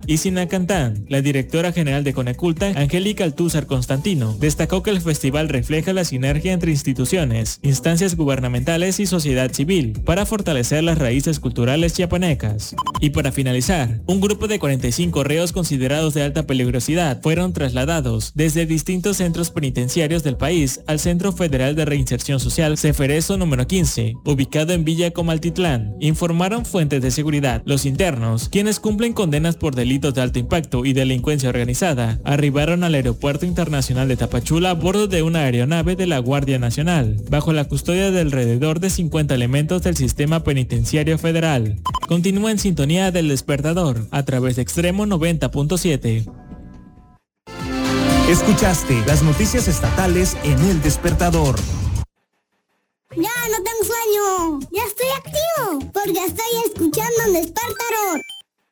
y Sinacantán. La directora general de Coneculta, Angélica Altúzar Constantino, destacó que el festival refleja la sinergia entre instituciones, instancias gubernamentales y sociedad civil para fortalecer las raíces culturales chiapanecas. Y para finalizar, un grupo de 45 reos considerados de alta peligrosidad fueron trasladados desde distintos centros penitenciarios del país al Centro Federal de Reinserción Social Ceferezo número 15, ubicado en Villa Comaltitlán, informaron fuentes de seguridad. Los internos, quienes cumplen condenas por delitos de alto impacto y delincuencia organizada, arribaron al Aeropuerto Internacional de Tapachula a bordo de una aeronave de la Guardia Nacional, bajo la custodia de alrededor de 50 elementos del sistema penitenciario federal. Continúa en sintonía del Despertador, a través de Extremo 90.7. Escuchaste las noticias estatales en El Despertador. Ya no tengo sueño, ya estoy activo, porque estoy escuchando El Despertador.